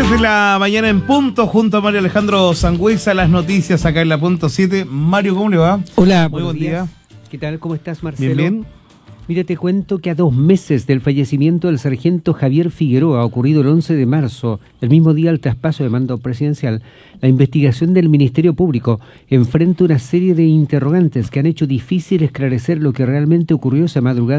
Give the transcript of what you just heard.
10 de la mañana en punto, junto a Mario Alejandro Sangüesa, las noticias acá en la punto 7. Mario, ¿cómo le va? Hola, muy buen día. ¿Qué tal? ¿Cómo estás, Marcelo? Bien, bien. Mira, te cuento que a 2 meses del fallecimiento del sargento Javier Figueroa, ocurrido el 11 de marzo, el mismo día del traspaso de mando presidencial, la investigación del Ministerio Público enfrenta una serie de interrogantes que han hecho difícil esclarecer lo que realmente ocurrió esa madrugada